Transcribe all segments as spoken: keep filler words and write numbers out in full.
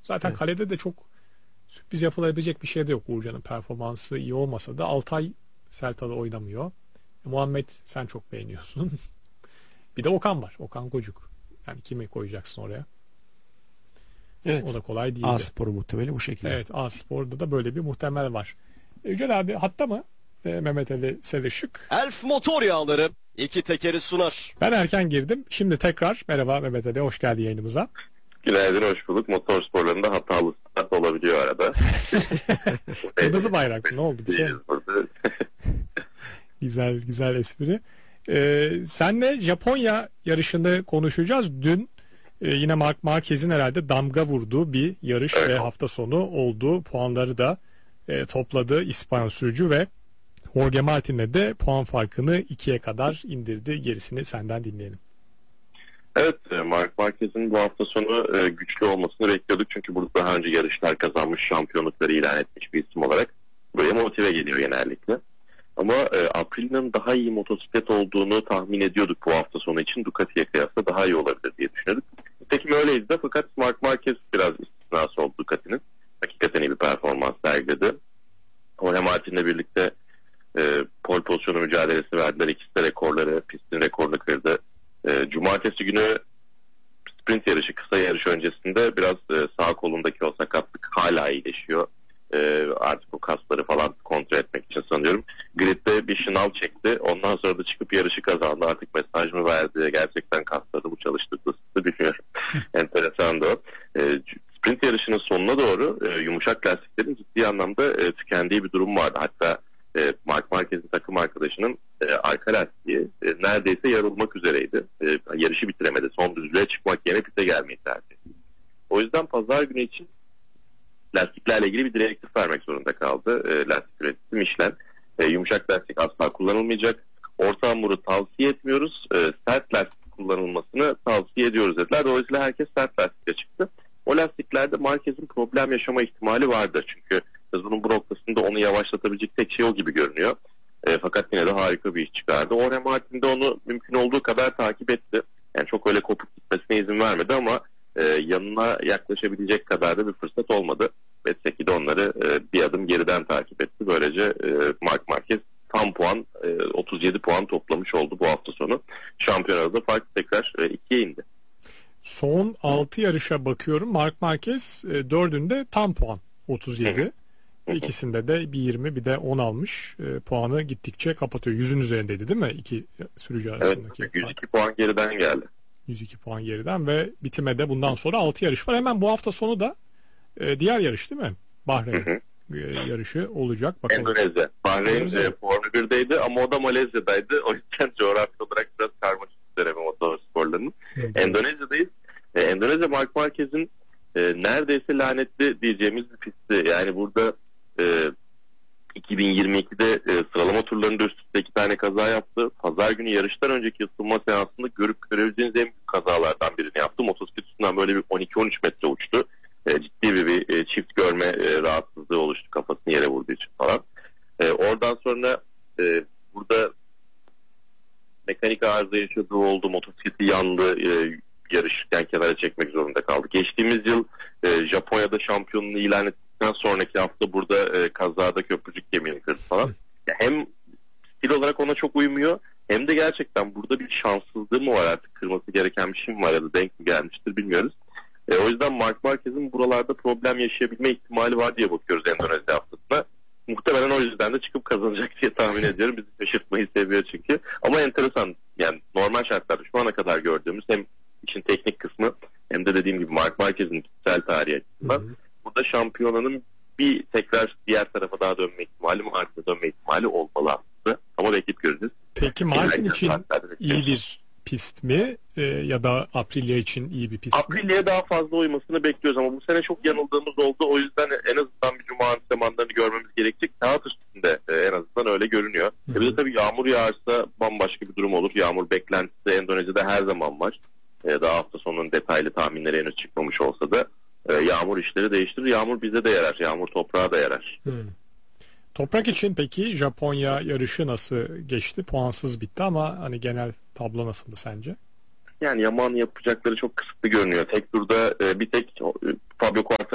Zaten Evet. kalede de çok sürpriz yapılabilecek bir şey de yok. Uğurcan'ın performansı iyi olmasa da Altay Celta'da oynamıyor. E, Muhammed sen çok beğeniyorsun. Bir de Okan var. Okan Gocuk. Yani kimi koyacaksın oraya? Evet. O da kolay değildi. A-Spor'u muhtemelen bu şekilde. Evet, A-Spor'da da böyle bir muhtemel var. E, Yücel abi hatta mı? E, Mehmet Ali Selışık. Elf motor yağları iki tekeri sunar. Ben erken girdim. Şimdi tekrar merhaba Mehmet Ali, hoş geldin yayınımıza. Günaydın, hoş bulduk. Motor sporlarında hatalı start olabiliyor arada. Kırmızı bayrak ne oldu? Bir şey mi? Güzel güzel espri. Ee, senle Japonya yarışını konuşacağız. Dün e, yine Marc Marquez'in herhalde damga vurduğu bir yarış Evet. ve hafta sonu oldu. Puanları da e, topladı İspanyol sürücü ve Jorge Martin'le de puan farkını ikiye kadar indirdi. Gerisini senden dinleyelim. Evet, Marc Marquez'in bu hafta sonu e, güçlü olmasını bekliyorduk. Çünkü burada daha önce yarışlar kazanmış, şampiyonlukları ilan etmiş bir isim olarak buraya motive geliyor genellikle. Ama e, Aprilia'nın daha iyi motosiklet olduğunu tahmin ediyorduk bu hafta sonu için. Ducati'ye kıyasla daha iyi olabilir diye düşünüyorduk. Nitekim öyleydi de, fakat Marc Marquez biraz istisnası oldu Ducati'nin. Hakikaten iyi bir performans sergiledi. Jorge Martin'le birlikte e, pole pozisyonu mücadelesi verdiler. İkisi de rekorları, pistin rekorunu kırdı. E, Cumartesi günü sprint yarışı, kısa yarış öncesinde biraz e, sağ kolundaki o sakatlık hala iyileşiyor. E, artık o kasları falan kontrol etmek için sanıyorum. Grid'de bir şınav çekti. Ondan sonra da çıkıp yarışı kazandı. Artık mesaj mı verdi? Gerçekten kasları bu çalıştırdı bilmiyorum. Enteresan da o. E, sprint yarışının sonuna doğru e, yumuşak lastiklerin ciddi anlamda e, tükendiği bir durum vardı. Hatta e, Marc Marquez'in takım arkadaşının e, arka lastiği e, neredeyse yarılmak üzereydi. E, yarışı bitiremedi. Son düzlüğe çıkmak yerine pite gelmeyi tercih etti. O yüzden pazar günü için lastiklerle ilgili bir direktif vermek zorunda kaldı. E, lastik üreticisi Michelin. E, yumuşak lastik asla kullanılmayacak. Orta hamuru tavsiye etmiyoruz. E, sert lastik kullanılmasını tavsiye ediyoruz dediler. Dolayısıyla herkes sert lastikle çıktı. O lastiklerde Marquez'in problem yaşama ihtimali vardır. Çünkü hızının bu noktasında onu yavaşlatabilecek tek şey o gibi görünüyor. E, fakat yine de harika bir iş çıkardı. Jorge Martin de onu mümkün olduğu kadar takip etti. Yani çok öyle kopuk gitmesine izin vermedi ama e, yanına yaklaşabilecek kadar da bir fırsat olmadı. Betzeki de onları e, bir adım geriden takip etti. Böylece e, Marc Marquez tam puan, e, otuz yedi puan toplamış oldu bu hafta sonu. Şampiyonada da fark tekrar e, ikiye indi. Son altı yarışa bakıyorum. Marc Marquez e, dördünde tam puan otuz yedi. İkisinde de bir yirmi bir de on almış. E, puanı gittikçe kapatıyor. yüzün üzerindeydi değil mi? İki sürücü arasındaki. Evet, yüz iki puan geriden geldi. yüz iki puan geriden ve bitime de bundan sonra altı yarış var. Hemen bu hafta sonu da e, diğer yarış değil mi? Bahreyn Hı hı. e, yarışı olacak. Bakalım. Endonezya. Bahreyn Endonezya. e, Formula birdeydi ama o da Malezya'daydı. O yüzden coğrafi olarak biraz karmaşık bir dönemi motorsporlarının. Endonezya'dayız. E, Endonezya Marc Marquez'in e, neredeyse lanetli diyeceğimiz bir pistti. Yani burada e, iki bin yirmi ikide e, sıralama turlarında üst üste iki tane kaza yaptı. Pazar günü yarıştan önceki ısınma seansında görüp görebileceğiniz en büyük kazalardan birini yaptı. Motosiklet üstünden böyle bir on iki on üç metre uçtu. E, ciddi bir, bir e, çift görme e, rahatsızlığı oluştu kafasını yere vurduğu için falan. E, oradan sonra e, burada mekanik arıza yaşadığı oldu. Motosikleti yandı. E, yarışırken kenara çekmek zorunda kaldı. Geçtiğimiz yıl e, Japonya'da şampiyonluğunu ilan ettikten sonraki hafta burada e, kazada köprücük kemiğini kırdı falan. Ya hem stil olarak ona çok uymuyor hem de gerçekten burada bir şanssızlığı mı var, artık kırması gereken bir şey mi var ya da denk mi gelmiştir bilmiyoruz. E, o yüzden Marc Marquez'in buralarda problem yaşayabilme ihtimali var diye bakıyoruz Endonezya haftasına. Muhtemelen o yüzden de çıkıp kazanacak diye tahmin ediyorum. Bizi şaşırtmayı seviyor çünkü. Ama enteresan, yani normal şartlarda şu ana kadar gördüğümüz hem işin teknik kısmı hem de dediğim gibi Marc Marquez'in kişisel tarihi açısından burada şampiyonanın bir tekrar diğer tarafa daha dönme ihtimali, Martin'e dönme ihtimali olmalı aslında. Ama bekleyip göreceğiz. Peki Martin için iyi bir pist mi e, ya da Aprilia için iyi bir pist mi? Aprilia'ya daha fazla uymasını bekliyoruz ama bu sene çok yanıldığımız oldu. O yüzden en azından bir cuma antrenmanlarını görmemiz gerekecek. Kağıt üstünde e, en azından öyle görünüyor. Hı hı. E bir de tabii yağmur yağarsa bambaşka bir durum olur. Yağmur beklentisi Endonezya'da her zaman var. E, daha hafta sonunun detaylı tahminleri henüz çıkmamış olsa da e, yağmur işleri değiştirir. Yağmur bize de yarar. Yağmur toprağa da yarar. Hmm. Toprak için peki Japonya yarışı nasıl geçti? Puansız bitti ama hani genel tablo nasıldı sence? Yani Yaman yapacakları çok kısıtlı görünüyor. Tek turda e, bir tek e, Fabio Quartararo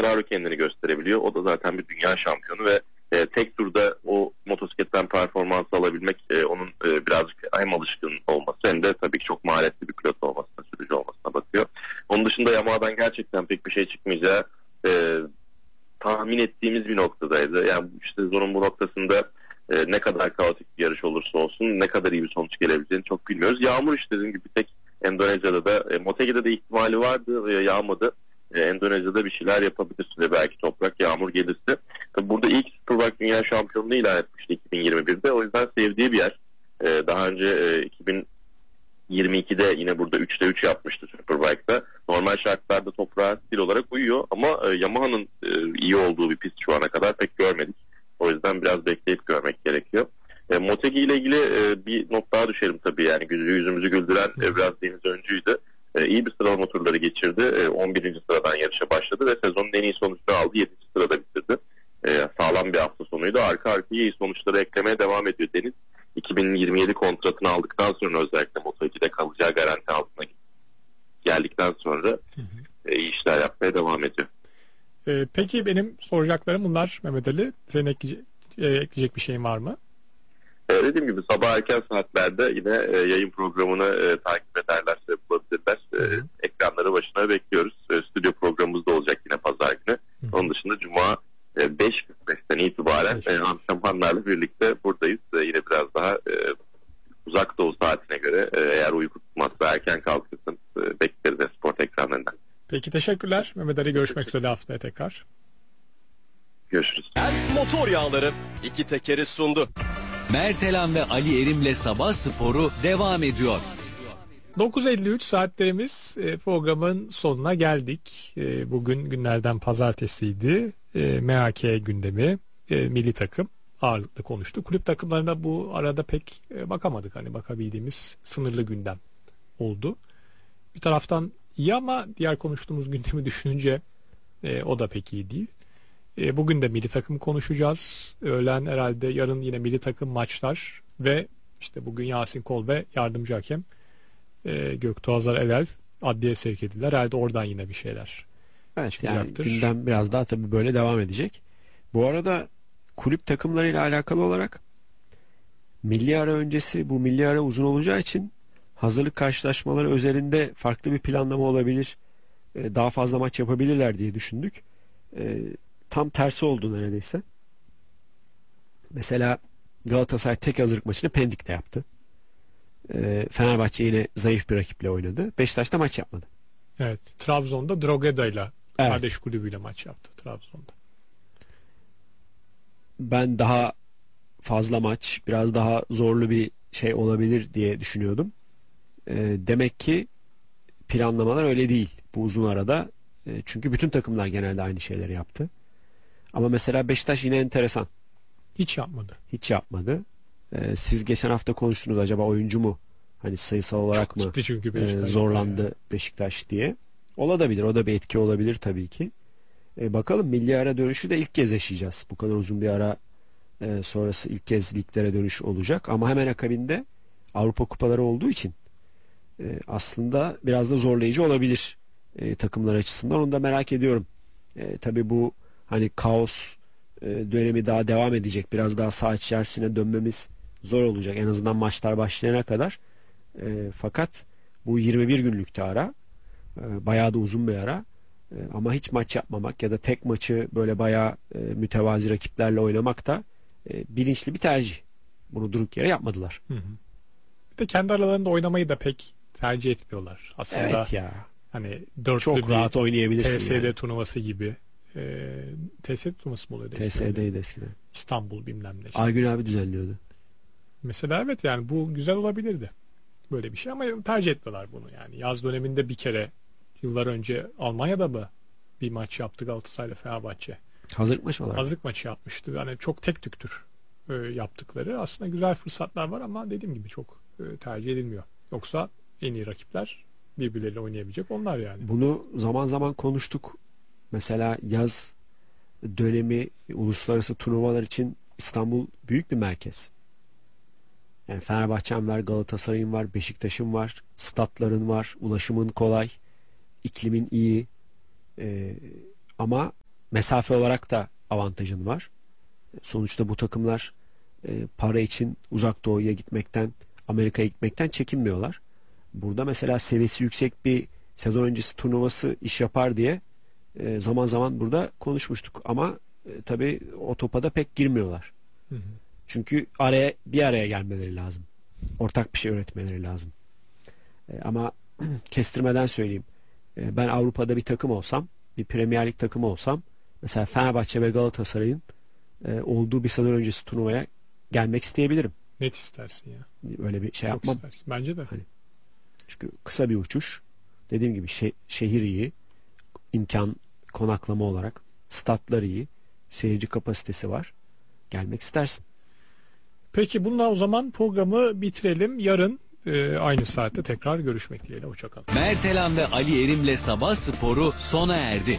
Quartararo kendini gösterebiliyor. O da zaten bir dünya şampiyonu ve e, tek turda o motosikletten performans alabilmek e, onun e, birazcık hem alışkın olması hem de tabii ki çok maharetli bir pilot olmasına, sürücü olmasına bakıyor. Onun dışında Yamaha'dan gerçekten pek bir şey çıkmayacağı e, tahmin ettiğimiz bir noktadaydı. Yani işte sezonun bu noktasında e, ne kadar kaotik bir yarış olursa olsun ne kadar iyi bir sonuç gelebileceğini çok bilmiyoruz. Yağmur işte dediğim gibi bir tek Endonezya'da da e, Motegi'de de ihtimali vardı ve yağmadı. E, Endonezya'da bir şeyler yapabilirse de belki toprak yağmur gelirse. Tabii burada ilk Superbike Dünya Şampiyonluğu ilan etmişti iki bin yirmi birde. O yüzden sevdiği bir yer. E, daha önce e, iki bin yirmi ikide yine burada üçte üç yapmıştı Superbike'da. Normal şartlarda toprağa stil olarak uyuyor ama e, Yamaha'nın e, iyi olduğu bir pist şu ana kadar pek görmedik. O yüzden biraz bekleyip görmek gerekiyor. E, Motegi ile ilgili e, bir not daha düşelim tabii. Yani yüzü, yüzümüzü güldüren e, biraz Deniz Öncü'ydü. E, iyi bir sıralama turları geçirdi. E, on birinci sıradan yarışa başladı ve sezonun en iyi sonuçunu aldı. yedinci sırada bitirdi. E, sağlam bir hafta sonuydu. Arka arkaya iyi sonuçları eklemeye devam ediyor Deniz. iki bin yirmi yedi kontratını aldıktan sonra özellikle Moto iki'de kalacağı garanti altına geldikten sonra hı hı. E, iyi işler yapmaya devam ediyor. E, peki benim soracaklarım bunlar Mehmet Ali. Senin ekleyecek, e, ekleyecek bir şeyin var mı? E, dediğim gibi sabah erken saatlerde yine e, yayın programını e, takip ederlerse bulabilirler. E, ekranları başına bekliyoruz. E, stüdyo programımız da olacak yine pazar günü. Hı hı. Onun dışında Cuma e, beş kırk beşten itibaren e, antrenmanlarla birlikte buradayız. E, yine biraz daha e, uzak doğu saatine göre e, eğer uyku tutmazsa erken kalkırsın e, bekleriz sport ekranlarından. Peki teşekkürler. Mehmet Ali görüşmek üzere haftaya tekrar. Görüşürüz. Elf Motor Yağları iki tekeri sundu. Mertelan ve Ali Erim'le Sabah Sporu devam ediyor. dokuz elli üç saatlerimiz programın sonuna geldik. Bugün günlerden pazartesiydi. M H K gündemi, milli takım ağırlıklı konuştu. Kulüp takımlarına bu arada pek bakamadık. Hani bakabildiğimiz sınırlı gündem oldu. Bir taraftan iyi ama diğer konuştuğumuz gündemi düşününce o da pek iyi değil. Bugün de milli takım konuşacağız. Öğlen herhalde yarın yine milli takım maçlar ve işte bugün Yasin Kol ve yardımcı hakem e, Göktuğ Azar Elel adliye sevk edildiler. Herhalde oradan yine bir şeyler evet, çıkacaktır. Yani gündem biraz daha tabii böyle devam edecek. Bu arada kulüp takımlarıyla alakalı olarak milli ara öncesi bu milli ara uzun olacağı için hazırlık karşılaşmaları özelinde farklı bir planlama olabilir. E, daha fazla maç yapabilirler diye düşündük. E, tam tersi oldu neredeyse. Mesela Galatasaray tek hazırlık maçını Pendik'te yaptı. E, Fenerbahçe yine zayıf bir rakiple oynadı. Beşiktaş'ta maç yapmadı. Evet. Trabzon'da Drogheda'yla evet. kardeş kulübüyle maç yaptı Trabzon'da. Ben daha fazla maç, biraz daha zorlu bir şey olabilir diye düşünüyordum. E, demek ki planlamalar öyle değil. Bu uzun arada. E, çünkü bütün takımlar genelde aynı şeyleri yaptı. Ama mesela Beşiktaş yine enteresan. Hiç yapmadı. Hiç yapmadı. Ee, siz geçen hafta konuştunuz acaba oyuncu mu? Hani sayısal olarak Çok mı ciddi çünkü Beşiktaş e, zorlandı yani. Beşiktaş diye. Olabilir. O da bir etki olabilir tabii ki. E, bakalım milli ara dönüşü de ilk kez yaşayacağız. Bu kadar uzun bir ara e, sonrası ilk kez liglere dönüş olacak. Ama hemen akabinde Avrupa kupaları olduğu için e, aslında biraz da zorlayıcı olabilir e, takımlar açısından. Onu da merak ediyorum. E, tabii bu hani kaos e, dönemi daha devam edecek. Biraz daha saha içerisine dönmemiz zor olacak. En azından maçlar başlayana kadar. E, fakat bu yirmi bir günlükte ara. E, bayağı da uzun bir ara. E, ama hiç maç yapmamak ya da tek maçı böyle bayağı e, mütevazi rakiplerle oynamak da e, bilinçli bir tercih. Bunu durduk yere yapmadılar. Hı hı. Bir de kendi aralarında oynamayı da pek tercih etmiyorlar. Aslında evet ya. Hani dörtlü çok rahat oynayabilirsin. T S D yani. turnuvası gibi. E, T S D turnuvası mı oluyordu T S D'ydi eskiden. İstanbul bilmem ne. Aygün abi düzenliyordu. Mesela evet yani bu güzel olabilirdi. Böyle bir şey ama tercih etmiyorlar bunu yani. Yaz döneminde bir kere yıllar önce Almanya'da mı bir maç yaptı Galatasaray'la Fenerbahçe. Hazırlık maçı olarak. Hazırlık maçı yapmıştı. Yani çok tek tüktür e, yaptıkları. Aslında güzel fırsatlar var ama dediğim gibi çok e, tercih edilmiyor. Yoksa en iyi rakipler birbirleriyle oynayabilecek onlar yani. Bunu zaman zaman konuştuk. Mesela yaz dönemi uluslararası turnuvalar için İstanbul büyük bir merkez. Yani Fenerbahçe'm var, Galatasaray'ın var, Beşiktaş'ın var, statların var, ulaşımın kolay, iklimin iyi. Ee, ama mesafe olarak da avantajın var. Sonuçta bu takımlar e, para için uzak doğuya gitmekten, Amerika'ya gitmekten çekinmiyorlar. Burada mesela seviyesi yüksek bir sezon öncesi turnuvası iş yapar diye e, zaman zaman burada konuşmuştuk. Ama e, tabii o topa da pek girmiyorlar. Hı hı. Çünkü araya bir araya gelmeleri lazım. Ortak bir şey üretmeleri lazım. E, ama kestirmeden söyleyeyim. E, ben Avrupa'da bir takım olsam, bir Premier Lig takımı olsam, mesela Fenerbahçe ve Galatasaray'ın e, olduğu bir sezon öncesi turnuvaya gelmek isteyebilirim. Net istersin ya. Öyle bir şey Çok yapmam. istersin. Bence de. Hani, çünkü kısa bir uçuş. Dediğim gibi şe- şehir iyi. İmkan, konaklama olarak. Statlar iyi. Seyirci kapasitesi var. Gelmek istersin. Peki bununla o zaman programı bitirelim. Yarın e, aynı saatte tekrar görüşmek dileğiyle. Hoşçakalın. Mertelan ve Ali Erim'le Sabah Sporu sona erdi.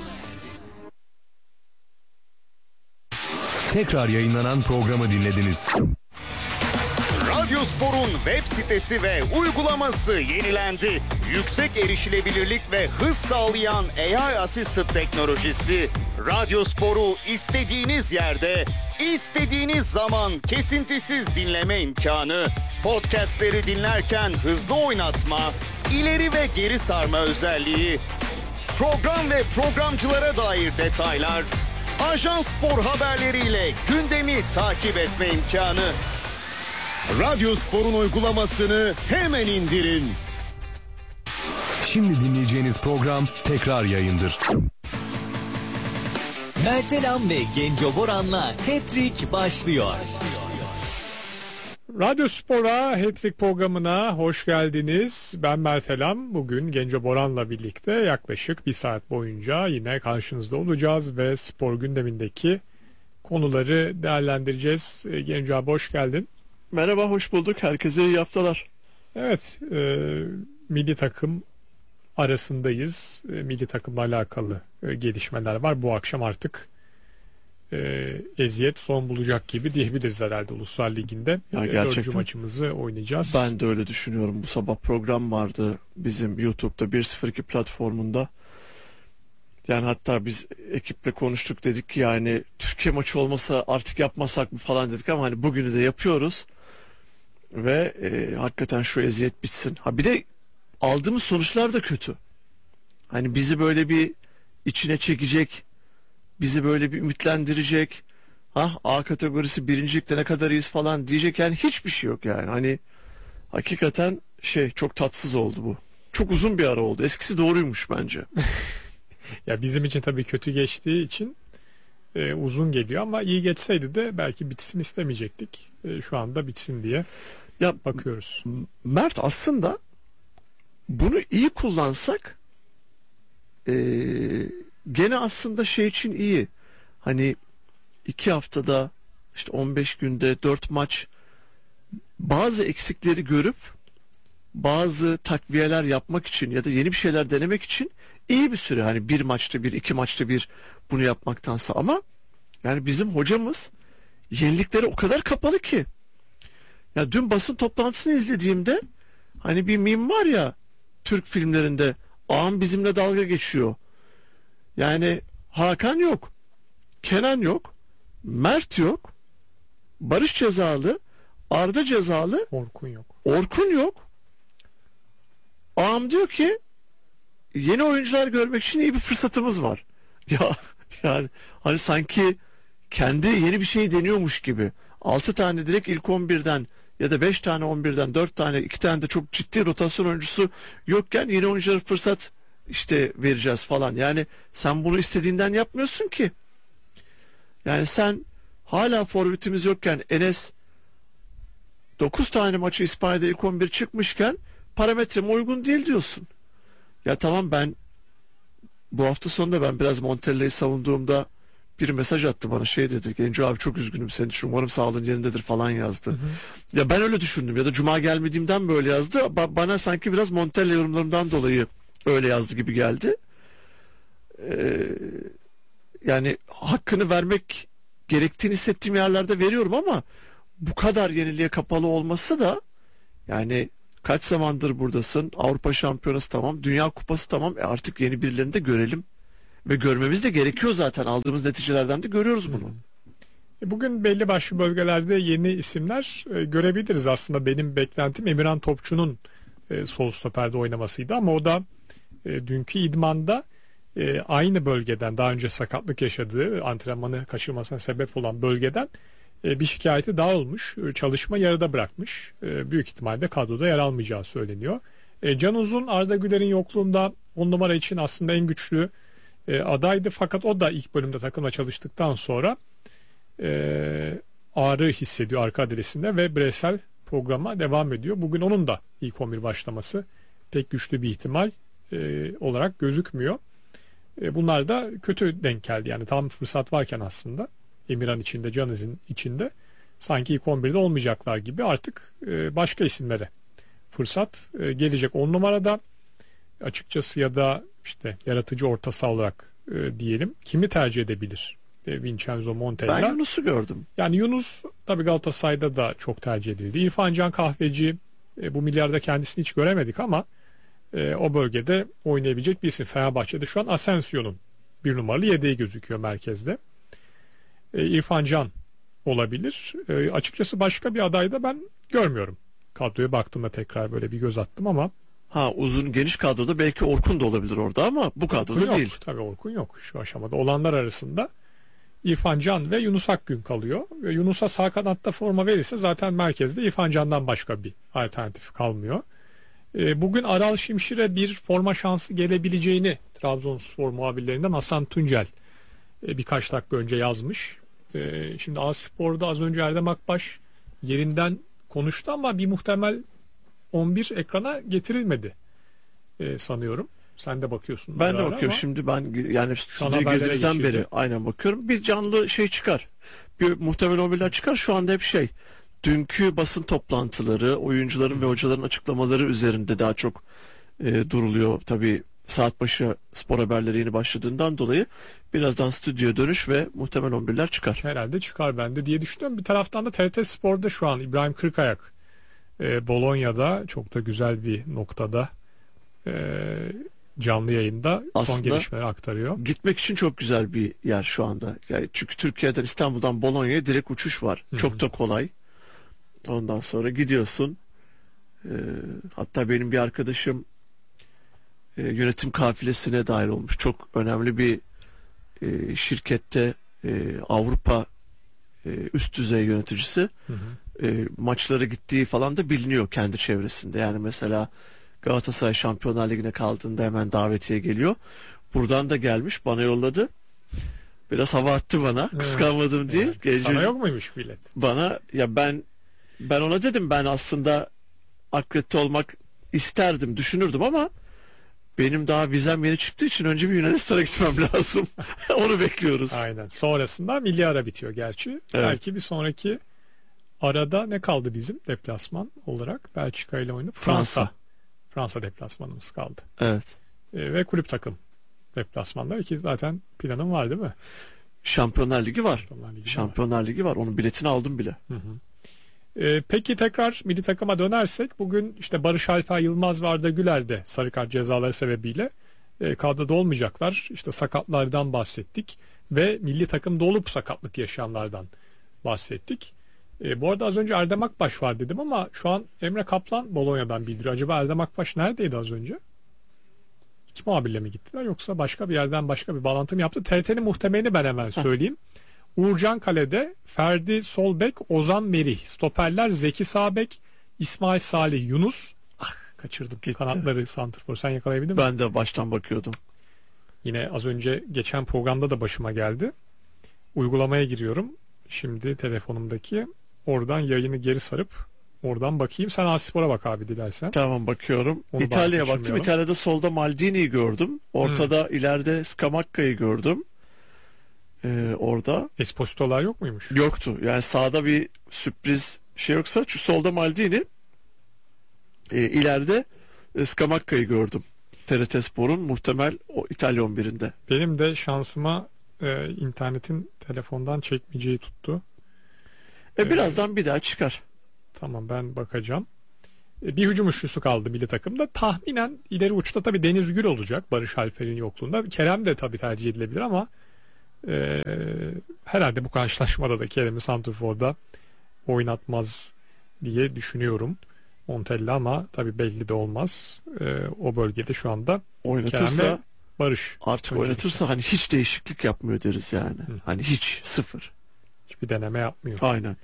Tekrar yayınlanan programı dinlediniz. Radyospor'un web sitesi ve uygulaması yenilendi. Yüksek erişilebilirlik ve hız sağlayan A I Assisted teknolojisi Radyospor'u istediğiniz yerde, istediğiniz zaman kesintisiz dinleme imkanı, podcastleri dinlerken hızlı oynatma, ileri ve geri sarma özelliği, program ve programcılara dair detaylar, Ajans Spor haberleriyle gündemi takip etme imkanı. Radyospor'un uygulamasını hemen indirin. Şimdi dinleyeceğiniz program tekrar yayındır. Mertelan ve Genco Boran'la Hat-Trick başlıyor. Radyo Spor'a Hat-Trick programına hoş geldiniz. Ben Mertelam. Bugün Genco Boran'la birlikte yaklaşık bir saat boyunca yine karşınızda olacağız ve spor gündemindeki konuları değerlendireceğiz. Genco abi hoş geldin. Merhaba, hoş bulduk. Herkese iyi haftalar. Evet, e, milli takım arasındayız. E, milli takımla alakalı e, gelişmeler var. Bu akşam artık e, eziyet son bulacak gibi diyebiliriz herhalde Uluslar Ligi'nde. Ya E, gerçekten. Dördüncü maçımızı oynayacağız. Ben de öyle düşünüyorum. Bu sabah program vardı bizim YouTube'da bir sıfır iki platformunda. Yani hatta biz ekiple konuştuk, dedik ki yani Türkiye maçı olmasa artık yapmasak mı falan dedik ama hani bugünü de yapıyoruz. Ve e, hakikaten şu eziyet bitsin. Ha bir de aldığımız sonuçlar da kötü. Hani bizi böyle bir içine çekecek, bizi böyle bir ümitlendirecek. Ha A kategorisi birincilikte ne kadar iyiyiz falan diyecek yani hiçbir şey yok yani. Hani hakikaten şey çok tatsız oldu bu. Çok uzun bir ara oldu. Eskisi doğruymuş bence. Ya bizim için tabii kötü geçtiği için e, uzun geliyor ama iyi geçseydi de belki bitsin istemeyecektik. E, şu anda bitsin diye Ya bakıyoruz. Mert aslında bunu iyi kullansak e, gene aslında şey için iyi. Hani iki haftada işte on beş günde dört maç bazı eksikleri görüp bazı takviyeler yapmak için ya da yeni bir şeyler denemek için iyi bir süre. Hani bir maçta bir, iki maçta bir bunu yapmaktansa ama yani bizim hocamız yeniliklere o kadar kapalı ki. Ya dün basın toplantısını izlediğimde hani bir meme var ya Türk filmlerinde, ağam bizimle dalga geçiyor. Yani Hakan yok, Kenan yok, Mert yok, Barış cezalı, Arda cezalı, Orkun yok. Orkun yok. Ağam diyor ki yeni oyuncular görmek için iyi bir fırsatımız var. Ya yani hani sanki kendi yeni bir şey deniyormuş gibi. altı tane direkt ilk on birden ya da beş tane on birden dört tane, iki tane de çok ciddi rotasyon oyuncusu yokken yeni oyunculara fırsat işte vereceğiz falan. Yani sen bunu istediğinden yapmıyorsun ki. Yani sen hala forvetimiz yokken Enes dokuz tane maçı İspanya'da ilk on bir çıkmışken parametreme uygun değil diyorsun. Ya tamam, ben bu hafta sonunda ben biraz Montella'yı savunduğumda bir mesaj attı bana, şey dedi, Genco abi çok üzgünüm senin için, umarım sağlığın yerindedir falan yazdı. Hı hı. Ya ben öyle düşündüm ya da cuma gelmediğimden böyle yazdı. Ba- bana sanki biraz Montella yorumlarımdan dolayı öyle yazdı gibi geldi. Ee, yani hakkını vermek gerektiğini hissettiğim yerlerde veriyorum ama bu kadar yeniliğe kapalı olması da yani kaç zamandır buradasın, Avrupa Şampiyonası tamam, Dünya Kupası tamam, e artık yeni birilerini de görelim. Ve görmemiz de gerekiyor zaten. Aldığımız neticelerden de görüyoruz bunu. E, Bugün belli başlı bölgelerde yeni isimler e, görebiliriz. Aslında benim beklentim Emirhan Topçu'nun e, sol stoperde oynamasıydı ama o da e, dünkü idmanda e, aynı bölgeden, daha önce sakatlık yaşadığı, antrenmanı kaçırmasına sebep olan bölgeden e, bir şikayeti daha olmuş. E, çalışma yarıda bırakmış. E, büyük ihtimalle kadroda yer almayacağı söyleniyor. E, Can Uzun, Arda Güler'in yokluğunda on numara için aslında en güçlü e, adaydı. Fakat o da ilk bölümde takımla çalıştıktan sonra e, ağrı hissediyor arka adresinde ve bireysel programa devam ediyor. Bugün onun da ilk on bir başlaması pek güçlü bir ihtimal e, olarak gözükmüyor. E, bunlar da kötü denk geldi. Yani tam fırsat varken aslında Emirhan içinde, Caniz'in içinde sanki ilk on birde olmayacaklar gibi artık e, başka isimlere fırsat e, gelecek. on numarada açıkçası ya da işte yaratıcı orta saha olarak e, diyelim kimi tercih edebilir? E, Vincenzo Montella. Ben Yunus'u gördüm. Yani Yunus tabii Galatasaray'da da çok tercih edildi. İrfan Can Kahveci e, bu milyarda kendisini hiç göremedik ama e, o bölgede oynayabilecek bir isim. Fenerbahçe'de şu an Asensio'nun bir numaralı yedeği gözüküyor merkezde. E, İrfan Can olabilir. E, açıkçası başka bir aday da ben görmüyorum. Kadroya baktığımda tekrar böyle bir göz attım ama Ha, uzun geniş kadroda belki Orkun da olabilir orada ama bu kadroda Orkun yok. değil. Tabii Orkun yok şu aşamada. Olanlar arasında İrfan Can ve Yunus Akgün kalıyor. Ve Yunus'a sağ kanatta forma verirse zaten merkezde İrfan Can'dan başka bir alternatif kalmıyor. E, bugün Aral Şimşir'e bir forma şansı gelebileceğini Trabzonspor muhabirlerinden Hasan Tuncel e, birkaç dakika önce yazmış. E, şimdi A-Spor'da az önce Erdem Akbaş yerinden konuştu ama bir muhtemel on bir ekrana getirilmedi e, sanıyorum. Sen de bakıyorsun. Ben de ara bakıyorum ama şimdi, ben yani stüdyoya haberlere girdiğimizden geçildi. beri aynen bakıyorum. Bir canlı şey çıkar. Bir muhtemel on birler çıkar. Şu anda hep şey, dünkü basın toplantıları, oyuncuların ve hocaların açıklamaları üzerinde daha çok e, duruluyor. Tabii saat başı spor haberleri yeni başladığından dolayı birazdan stüdyoya dönüş ve muhtemel on birler çıkar. herhalde çıkar bende diye düşünüyorum. Bir taraftan da T R T Spor'da şu an İbrahim Kırkayak e, Bolonya'da çok da güzel bir noktada e, canlı yayında son Aslında gelişmeleri aktarıyor. Gitmek için çok güzel bir yer şu anda. Yani çünkü Türkiye'den, İstanbul'dan Bolonya'ya direkt uçuş var. Hı hı. Çok da kolay. Ondan sonra gidiyorsun. Ee, hatta benim bir arkadaşım e, yönetim kafilesine dahil olmuş. Çok önemli bir e, şirkette e, Avrupa e, üst düzey yöneticisi. Hı hı. E, maçlara gittiği falan da biliniyor kendi çevresinde. Yani mesela Galatasaray Şampiyonlar Ligi'ne kaldığında hemen davetiye geliyor. Buradan da gelmiş, bana yolladı. Biraz hava attı bana. Evet. Kıskanmadım değil. Evet. Genç Sana çocuk- yok muymuş bilet? Bana, ya ben ben ona dedim, ben aslında akredite olmak isterdim, düşünürdüm ama benim daha vizem yeni çıktığı için önce bir Yunanistan'a gitmem lazım. Onu bekliyoruz. Aynen. Sonrasında milli ara bitiyor gerçi. Belki bir sonraki arada ne kaldı bizim deplasman olarak? Belçika ile oyunu. Fransa. Fransa. Fransa deplasmanımız kaldı. Evet. E, ve kulüp takım deplasmanları ki zaten planın var değil mi? Şampiyonlar Ligi var. Şampiyonlar Ligi var. Şampiyonlar Ligi var. Onun biletini aldım bile. Hı hı. E, peki tekrar milli takıma dönersek bugün işte Barış Alper Yılmaz ve Arda Güler de sarı kart cezaları sebebiyle e, kadroda olmayacaklar. İşte sakatlardan bahsettik ve milli takımda olup sakatlık yaşayanlardan bahsettik. E, bu arada az önce Erdem Akbaş var dedim ama şu an Emre Kaplan Bolonya'dan bildiriyor. Acaba Erdem Akbaş neredeydi az önce? İki muhabirle mi gittiler yoksa başka bir yerden başka bir bağlantı mı yaptı? T R T'nin muhtemelini ben hemen söyleyeyim. Uğurcan Kale'de, Ferdi Solbek, Ozan Merih. Stoperler Zeki Sağbek, İsmail Salih Yunus. Ah, kaçırdım. Gitti. Kanatları santrfor. Sen yakalayabildin mi? Ben de baştan bakıyordum. Yine az önce geçen programda da başıma geldi. Uygulamaya giriyorum. Şimdi telefonumdaki. Oradan yayını geri sarıp oradan bakayım. Sen A-Spor'a bak abi dilersen. Tamam, bakıyorum. Onu İtalya'ya bak, baktım. kaçırmayalım. İtalya'da solda Maldini'yi gördüm. Ortada ileride Scamacca'yı gördüm. Ee, orada Esposito'lar yok muymuş? yoktu. Yani sağda bir sürpriz şey yoksa, şu solda Maldini, e, ileride e, Scamacca'yı gördüm. T R T Spor'un muhtemel o İtalya on birinde. Benim de şansıma e, internetin telefondan çekmeyeceği tuttu. E birazdan bir daha çıkar. Tamam, ben bakacağım. E, Bir hücum üçlüsü kaldı milli takımda. Tahminen ileri uçta tabii Deniz Gül olacak Barış Alper'in yokluğunda. Kerem de tabii tercih edilebilir ama e, herhalde bu karşılaşmada da Kerem'i santrforda oynatmaz diye düşünüyorum Montella, ama tabii belli de olmaz. E, o bölgede şu anda Oynatırsa Kerem ve Barış. artık Öncelikle. oynatırsa hani hiç değişiklik yapmıyor deriz yani. Hı. Hani hiç sıfır. Hiçbir deneme yapmıyor. Aynen.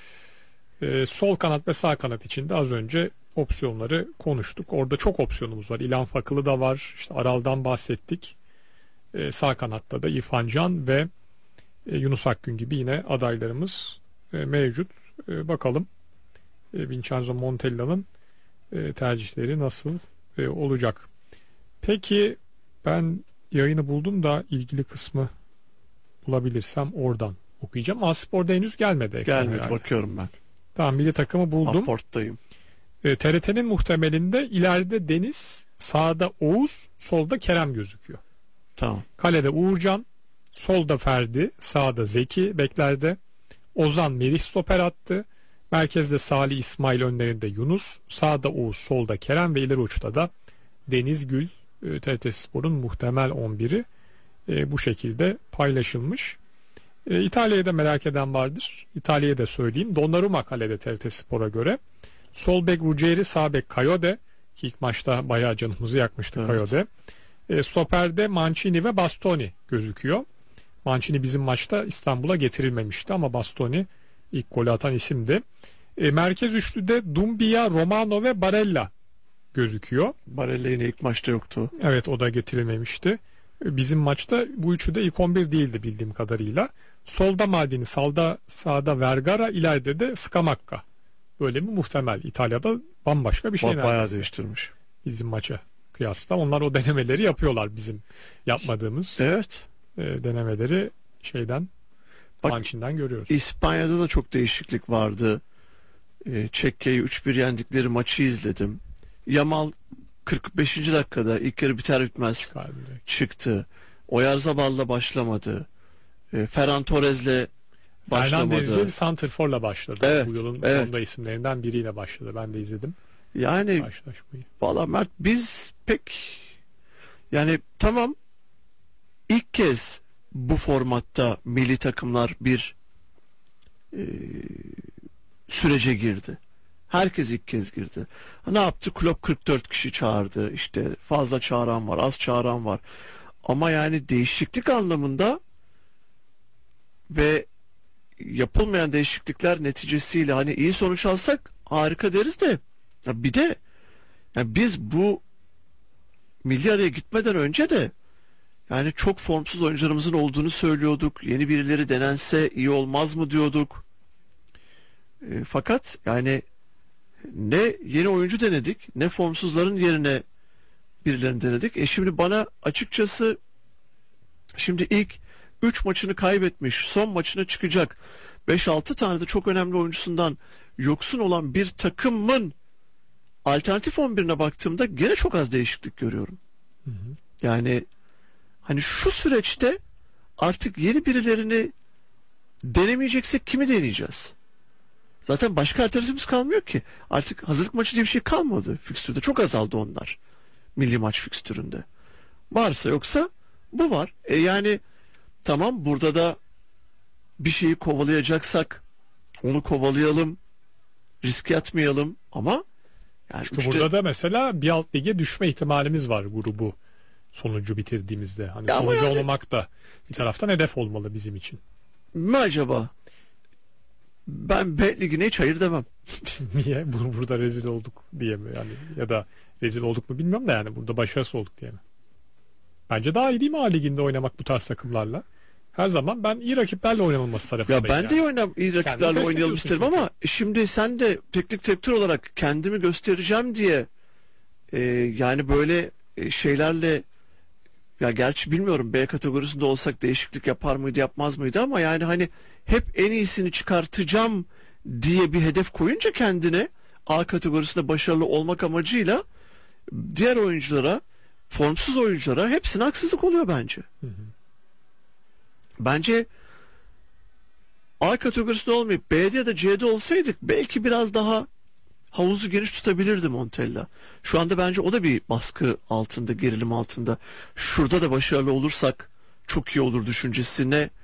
Ee, sol kanat ve sağ kanat için de az önce opsiyonları konuştuk. Orada çok opsiyonumuz var. İlhan Fakılı da var. İşte Aral'dan bahsettik. Ee, sağ kanatta da İrfan Can ve e, Yunus Akgün gibi yine adaylarımız e, mevcut. E, bakalım e, Vincenzo Montella'nın e, tercihleri nasıl e, olacak. Peki ben yayını buldum da ilgili kısmı bulabilirsem oradan okuyacağım. A-Spor'da henüz gelmedi. ekran Gelmedi, herhalde. bakıyorum ben. Tamam, milli takımı buldum. Aporttayım. E, T R T'nin muhtemelinde ileride Deniz, sağda Oğuz, solda Kerem gözüküyor. Tamam. Kalede Uğurcan, solda Ferdi, sağda Zeki beklerde. Ozan Merih stoper attı. Merkezde Salih İsmail, önlerinde Yunus, sağda Oğuz, solda Kerem ve ileri uçta da Deniz Gül. e, T R T Spor'un muhtemel on biri e, bu şekilde paylaşılmış. E, İtalya'yı da merak eden vardır. İtalya'yı da söyleyeyim. Donnarumma kalede T R T Spor'a göre. Sol bek Ruggeri, sağ bek Kayode. Ki ilk maçta bayağı canımızı yakmıştı Evet. Kayode. E, stoperde Mancini ve Bastoni gözüküyor. Mancini bizim maçta İstanbul'a getirilmemişti ama Bastoni ilk golü atan isimdi. E, merkez üçlüde Dumbia, Romano ve Barella gözüküyor. Barella yine ilk maçta yoktu. Evet, o da getirilmemişti. Bizim maçta bu üçü de ilk on bir değildi bildiğim kadarıyla. Solda Maldini, sağda, sağda Vergara, ileride de Scamacca. Böyle mi muhtemel? İtalya'da bambaşka bir şey Ba- bayağı neredeyse değiştirmiş. bizim maça kıyasla. Onlar o denemeleri yapıyorlar, bizim yapmadığımız Evet. e, denemeleri şeyden, Bak, Mancini'den görüyoruz. İspanya'da da çok değişiklik vardı. Ee, Çekya'yı üç bir yendikleri maçı izledim. Yamal kırk beşinci dakikada ilk yarı biter bitmez Çıkardı direkt. çıktı. Oyarzabal'la başlamadı. Ee, Ferran Torres'le Fernandez'le bir başlamadı. santrforla başladı. Evet, Bu yılın evet. sonda isimlerinden biriyle başladı. Ben de izledim Yani karşılaşmayı. valla Mert, biz pek yani tamam, ilk kez bu formatta milli takımlar bir e, sürece girdi. Herkes ilk kez girdi. Ha, ne yaptı? Klopp kırk dört kişi çağırdı. İşte fazla çağıran var, az çağıran var. Ama yani değişiklik anlamında ve yapılmayan değişiklikler neticesiyle hani iyi sonuç alsak harika deriz de, ya bir de ya biz bu milli araya gitmeden önce de yani çok formsuz oyuncularımızın olduğunu söylüyorduk. Yeni birileri denense iyi olmaz mı diyorduk. E, fakat yani ne yeni oyuncu denedik, ne formsuzların yerine birilerini denedik. E şimdi bana açıkçası, şimdi ilk üç maçını kaybetmiş, son maçına çıkacak, beş altı tane de çok önemli oyuncusundan yoksun olan bir takımın alternatif on birine baktığımda gene çok az değişiklik görüyorum. Hı hı. Yani hani şu süreçte artık yeni birilerini denemeyeceksek kimi deneyeceğiz? Zaten başka alternatifimiz kalmıyor ki. Artık hazırlık maçı diye bir şey kalmadı. Fikstürde çok azaldı onlar. Milli maç fikstüründe. Varsa yoksa bu var. E yani tamam, burada da bir şeyi kovalayacaksak onu kovalayalım. Riske atmayalım ama yani İşte üçte- burada da mesela bir alt lige düşme ihtimalimiz var grubu sonucu bitirdiğimizde. Hani Ya ama sonucu yani- olmak da bir taraftan hedef olmalı bizim için. mi acaba? Ben B ligine hiç hayır demem. Niye? Bu- Burada rezil olduk diye mi? Yani ya da rezil olduk mu bilmiyorum da yani burada başarısız olduk diye mi? Bence daha iyi değil mi A Ligi'nde oynamak bu tarz takımlarla? Her zaman ben iyi rakiplerle oynanılması tarafındayım. Ya ben yani. de iyi oynam, iyi rakiplerle test oynayalım ediyorsun isterim çünkü. ama şimdi sen de teknik direktör olarak kendimi göstereceğim diye e, yani böyle e, şeylerle, ya gerçi bilmiyorum B kategorisinde olsak değişiklik yapar mıydı yapmaz mıydı ama yani hani hep en iyisini çıkartacağım diye bir hedef koyunca kendine A kategorisinde başarılı olmak amacıyla diğer oyunculara, formsuz oyunculara hepsine haksızlık oluyor bence. Hı hı. Bence A kategorisinde olmayıp B'de ya da C'de olsaydık belki biraz daha havuzu geniş tutabilirdi Montella. Şu anda bence o da bir baskı altında, gerilim altında. Şurada da başarılı olursak çok iyi olur düşüncesine